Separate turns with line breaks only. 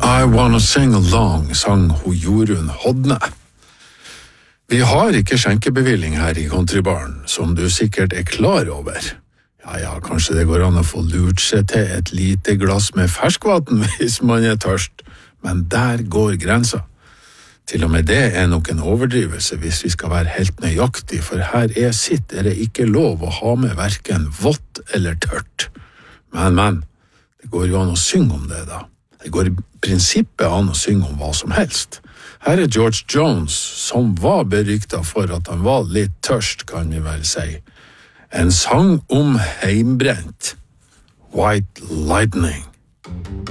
I Wanna Sing Along, sang hun Jorunn Hodne. Vi har ikke skjenkebevilling her i Countrybaren, som du sikkert er klar over. Ja, kanskje det går an å få lurt seg til et lite glass med ferskvann hvis man er tørst, men der går grensa. Til og med det er nok en overdrivelse hvis vi skal være helt nøyaktig, for her er det ikke lov å ha med hverken vått eller tørt. Men, det går jo an å synge om det da. Det går i prinsippet an å synge om hva som helst. Her er George Jones, som var beryktet for at han var litt tørst, kan vi vel si. En sang om heimbrent. White Lightning.